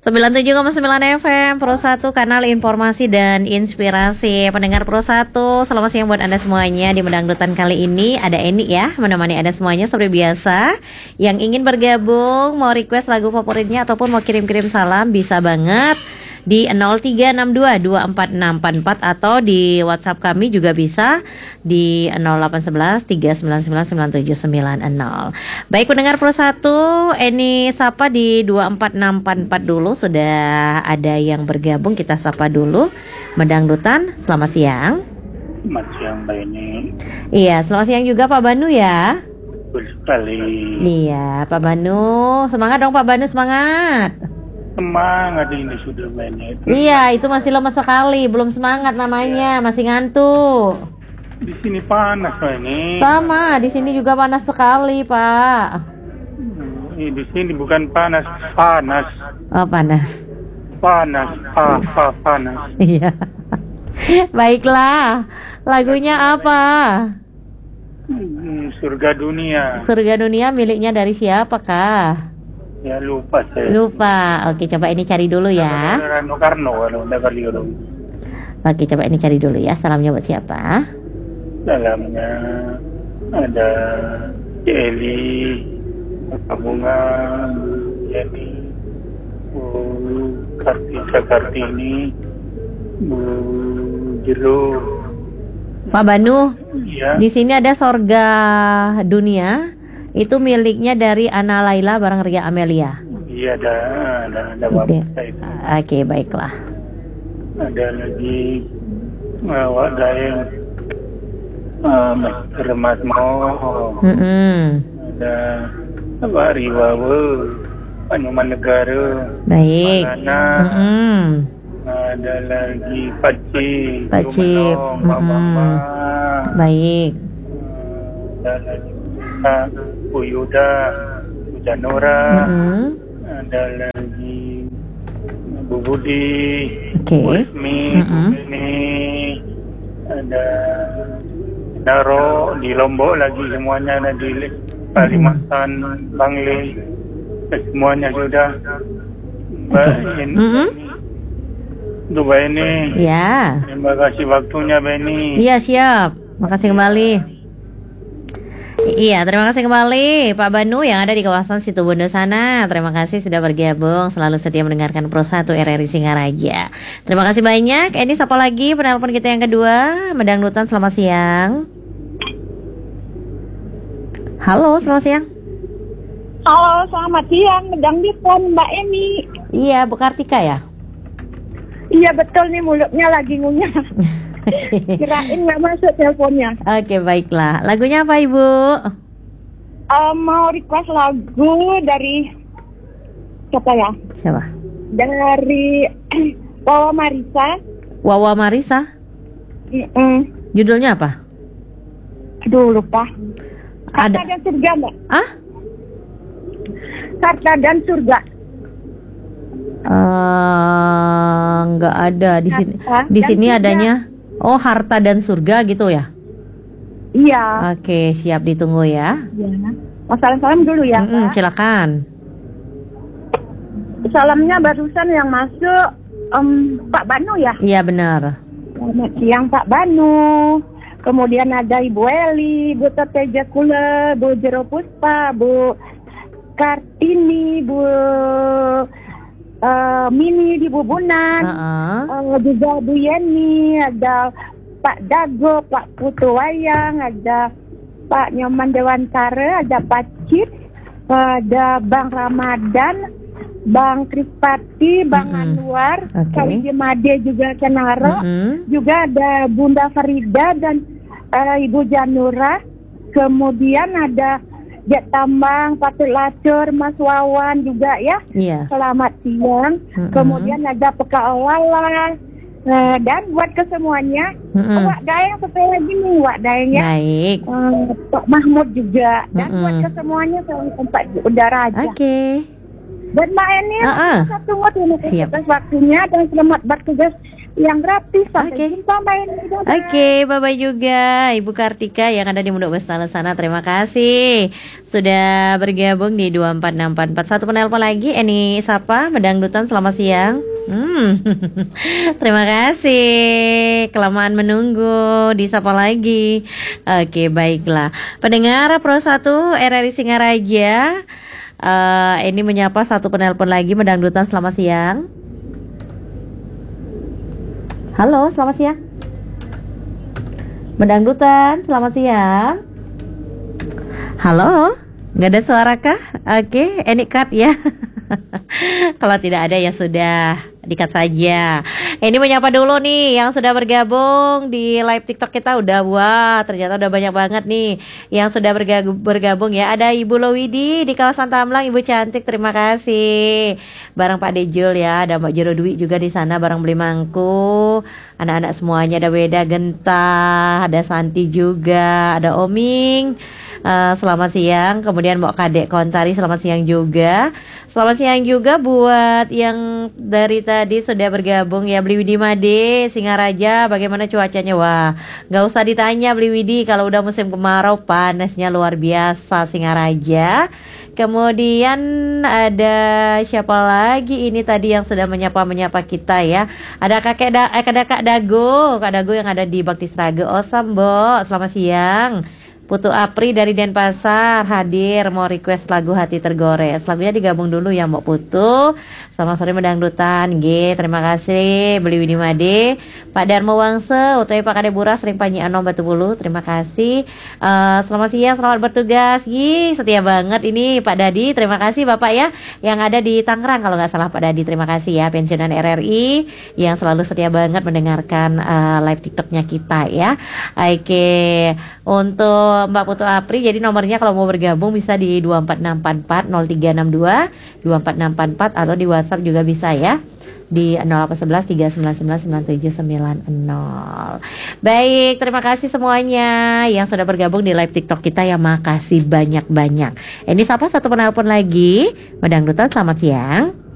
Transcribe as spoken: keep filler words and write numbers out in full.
sembilan puluh tujuh koma sembilan F M Pro satu, kanal informasi dan inspirasi. Pendengar Pro satu, selamat siang buat Anda semuanya. Di Mendangdutan kali ini ada Eni ya, menemani Anda semuanya seperti biasa. Yang ingin bergabung, mau request lagu favoritnya ataupun mau kirim-kirim salam, bisa banget di nol tiga enam dua dua empat enam empat empat atau di WhatsApp kami juga bisa di nol delapan satu satu tiga sembilan sembilan sembilan tujuh sembilan nol. Baik pendengar Pro satu, Eni sapa di dua empat enam empat empat dulu. Sudah ada yang bergabung, kita sapa dulu. Mendangdutan, selamat siang. Selamat siang Mbak Eni. Iya, selamat siang juga Pak Banu ya. Betul sekali. Iya Pak Banu, semangat dong Pak Banu, semangat. Semangat ini sudah banyak. Iya, itu masih lemas sekali, belum semangat namanya, masih ngantuk. Di sini panas Mbak ini. Sama, di sini juga panas sekali, Pak. Hmm, di sini bukan panas, panas. Oh, panas. Panas, pa, pa, panas. Iya. Baiklah, lagunya apa? Hmm, surga dunia. Surga dunia miliknya dari siapa, Kak? Ya lupa saya. Lupa. Oke, coba ini cari dulu ya. Rano Karno kalau udah kali itu. Oke, coba ini cari dulu ya. Salamnya buat siapa? Dalamnya ada Eli, Bunga, Jenny, Bu Kartika Kartini, Bu Jero. Pak Banu, Ya. di sini ada Sorga Dunia. Itu miliknya dari Ana Laila bareng Ria Amelia. Iya ada, ada, ada bapak saya itu. Oke, baiklah. Ada lagi uh, Wak Daeng, uh, Mister Matmo, Mm-mm. ada apa Riwawe, Panuman Negara, Baik. Malana, Mm-mm. ada lagi Paci, Pak Cip. Rumenong, Pak Mm-mm. Bamba, Baik. ada lagi Pak Bu Yuda, Bu Janora, Mm-mm. ada lagi Bu Budi, Oke. Bu Ismi, Bu Mm-mm. Bini, ada Daro di Lombok lagi, semuanya ada di Kalimantan, Bangli, semuanya sudah. Baik, ini, Mm-mm. Untuk Mbak Eni, Ya. terima kasih waktunya Mbak Eni. Iya, siap. Makasih kembali. Iya, terima kasih kembali Pak Banu yang ada di kawasan Situbondo sana. Terima kasih sudah bergabung, selalu setia mendengarkan Pro satu R R I Singaraja. Terima kasih banyak. Ini siapa lagi penelpon kita yang kedua? Mendangdutan, selamat siang. Halo, selamat siang. Halo, selamat siang. Mendangdutan Mbak Eni. Iya, Bu Kartika ya? Iya betul nih, mulutnya lagi ngunyah. Kirain nggak masuk teleponnya. Oke, baiklah. Lagunya apa Ibu? Uh, mau request lagu dari siapa ya? Siapa? Dari Wawa Marisa. Wawa Marisa. Mm-mm. Judulnya apa? Aduh lupa. Harta Ada. dan Surga Mbak. Ah? Harta dan Surga. Eh, nggak ada di sini. Harta Di dan sini Surga. adanya. Oh, Harta dan Surga gitu ya? Iya. Oke, siap, ditunggu ya. Ya. Mau salam-salam dulu ya Mm-mm, Pak. silakan. Salamnya barusan yang masuk em, Pak Banu ya. Iya benar. Selamat siang Pak Banu. Kemudian ada Ibu Eli, Bu Tete Jakula, Bu Jero Puspa, Bu Kartini, Bu uh, Mini di Bubunan, Heeh. uh, juga Bu Yeni, ada Pak Dago, Pak Putu Wayang, ada Pak Nyoman Dewantara, ada Pak Cip, ada Bang Ramadan, Bang Krispati, Bang Mm-mm. Anwar, Oke. Kali Jemade juga Kenaro, Mm-mm. juga ada Bunda Farida dan uh, Ibu Janura, kemudian ada Jet Tambang, Patut Lacur, Mas Wawan juga ya. Iya. Selamat siang. Mm-mm. Kemudian ada Peka Awala. Uh, dan buat kesemuanya, Mm-mm. Wak Daeng satu lagi nih, Wak Daeng ya. Baik. Uh, Pak Mahmud juga. Dan Mm-mm. buat kesemuanya selalu tempat di udara aja. Oke. Dan Mbak Eni, Ah, ah. saya tunggu terima kasih Siap. atas waktunya dan selamat bertugas yang gratis. Sampai Oke. jumpa main. Oke, bye-bye juga Ibu Kartika yang ada di Munduk Besar sana. Terima kasih sudah bergabung di dua empat enam empat empat. Satu penelpon lagi, Eni Sapa, Medangdutan, selamat siang. Hmm. Terima kasih. Kelamaan menunggu, disapa lagi. Oke, baiklah. Pendengar Pro satu R R I Singaraja, uh, ini menyapa satu penelpon lagi, Medangdutan, selamat siang. Halo, selamat siang. Medangdutan, selamat siang. Halo, nggak ada suara kah? Oke, ini cut ya. Kalau tidak ada ya sudah, di-cut saja. Ini menyapa dulu nih yang sudah bergabung di live TikTok kita. Udah, wah ternyata udah banyak banget nih yang sudah bergabung, bergabung ya. Ada Ibu Lowidi di kawasan Tamlang, Ibu cantik, terima kasih. Bareng Pak Dejul ya, ada Mbak Jero Dwi juga di sana bareng beli mangku. Anak-anak semuanya, ada Weda Genta, ada Santi juga, ada Oming. Uh, selamat siang. Kemudian Mbak Kadek Kontari, selamat siang juga. Selamat siang juga buat yang dari tadi sudah bergabung ya. Beli Widi Made, Singaraja, bagaimana cuacanya? Wah, nggak usah ditanya Beli Widi, kalau udah musim kemarau panasnya luar biasa Singaraja. Kemudian ada siapa lagi ini tadi yang sudah menyapa-menyapa kita ya. Ada kakek da, eh, Kak Dago, Kak Dago yang ada di Bakti Sraga. Osam, Mbok. Selamat siang. Putu Apri dari Denpasar hadir mau request lagu Hati Tergores. Lagunya digabung dulu ya Mbak Putu. Selamat sore Medangdutan. G, terima kasih. Beli Widi Made, Pak Darmo Wangse, Utoy Pak Kadebura, Sering Panji Anom Batu Bulu. Terima kasih. Uh, selamat siang, selamat bertugas. Gi, setia banget ini Pak Dadi. Terima kasih Bapak ya yang ada di Tangerang kalau nggak salah Pak Dadi. Terima kasih ya pensiunan R R I yang selalu setia banget mendengarkan uh, live TikToknya kita ya. Oke, untuk Mbak Putu Apri, jadi nomornya kalau mau bergabung bisa di dua empat enam empat empat nol tiga enam dua dua empat enam empat empat atau di WhatsApp juga bisa ya di nol delapan satu satu tiga sembilan sembilan sembilan tujuh sembilan nol. Baik, terima kasih semuanya yang sudah bergabung di live TikTok kita ya, makasih banyak-banyak. Ini siapa satu penelpon lagi? Medangdutan, selamat siang.